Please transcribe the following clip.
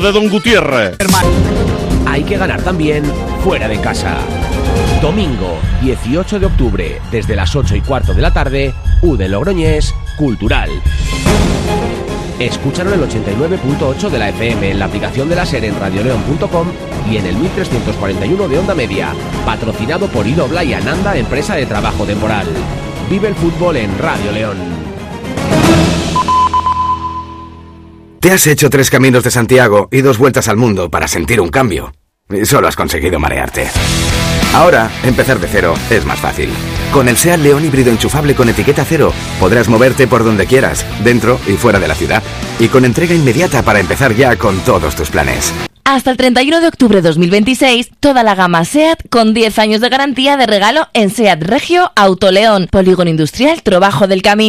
de Don Gutiérrez. Hay que ganar también fuera de casa. Domingo 18 de octubre, desde las 8:15 de la tarde, U de Logroñés, Cultural. Escúchalo en el 89.8 de la FM, en la aplicación de la SER en radioleon.com y en el 1341 de Onda Media. Patrocinado por Idobla y Ananda, empresa de trabajo temporal. Vive el fútbol en Radio León. Te has hecho 3 caminos de Santiago y 2 vueltas al mundo para sentir un cambio. Y solo has conseguido marearte. Ahora, empezar de cero es más fácil. Con el SEAT León híbrido enchufable con etiqueta cero, podrás moverte por donde quieras, dentro y fuera de la ciudad. Y con entrega inmediata para empezar ya con todos tus planes. Hasta el 31 de octubre de 2026, toda la gama SEAT con 10 años de garantía de regalo en SEAT Regio Autoleón, Polígono Industrial Trobajo del Camino.